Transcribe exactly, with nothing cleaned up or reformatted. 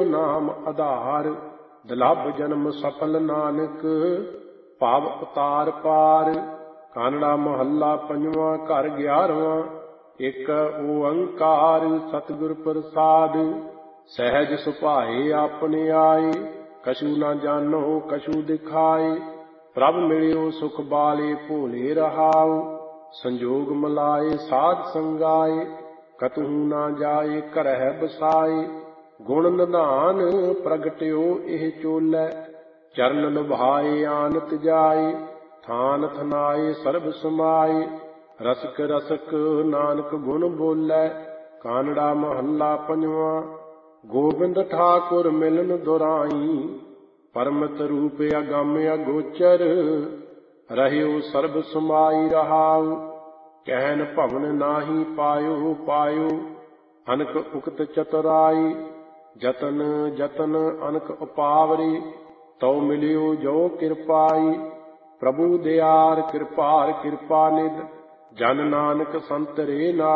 ਨਾਮ ਆਧਾਰ। ਦੁਲੱਭ ਜਨਮ ਸਫਲ ਨਾਨਕ ਭਾਵ ਉਤਾਰ ਪਾਰ। ਕਾਨੜਾ ਮਹੱਲਾ ਪੰਜਵਾਂ ਘਰ ਗਿਆਰਵਾਂ। ਇੱਕ ਓੰਕਾਰ ਸਤਿਗੁਰ ਪ੍ਰਸਾਦ। ਸਹਿਜ ਸੁਭਾਏ ਆਪਣੇ ਆਏ, ਕਛੂ ਨਾ ਜਾਣੋ ਕਛੂ ਦਿਖਾਏ। ਪ੍ਰਭ ਮਿਲਿਓ ਸੁਖ ਬਾਲੇ ਭੋਲੇ ਰਹਾਉ, ਸੰਜੋਗ ਮਿਲਾਏ ਸਾਧ ਸੰਗਾਏ। ਕਤਹੂ ਨਾ ਜਾਏ ਘਰਹਿ ਬਸਾਏ, ਗੁਣ ਨਿਧਾਨ ਪ੍ਰਗਟਿਓ ਇਹ ਚੋਲੇ। ਚਰਨ ਲੁਭਾਏ ਆਨਤ ਜਾਏ, ਥਾਨ ਥਨਾਏ ਸਰਬ ਸਮਾਏ। ਰਸਕ ਰਸਕ ਨਾਨਕ ਗੁਣ ਬੋਲੇ। ਕਾਨੜਾ ਮਹੱਲਾ ਪੰਜਵਾਂ। ਗੋਬਿੰਦ ਠਾਕੁਰ ਮਿਲਨ ਦੁਰਾਈ, ਪਰਮਤ ਰੂਪ ਅਗੰਮ ਅਗੋਚਰ। ਰਹਿਓ ਸਰਬ ਸਮਾਈ ਰਹਾਉ, ਕਹਿਨ ਭਵਨ ਨਾਹੀ ਪਾਇਓ ਪਾਇਓ। ਅਨਕ ਉਕਤ ਚਤੁਰਾਈ, ਜਤਨ ਜਤਨ ਅਨਕ ਉਪਾਵਰੀ। ਤਉ ਮਿਲਿਓ ਜੋ ਕਿਰਪਾਈ, ਪ੍ਰਭੂ ਦਿਆਰ ਕਿਰਪਾਰ ਕਿਰਪਾ ਨਿਧ। ਜਨ ਨਾਨਕ ਸੰਤਰੇ ਨਾ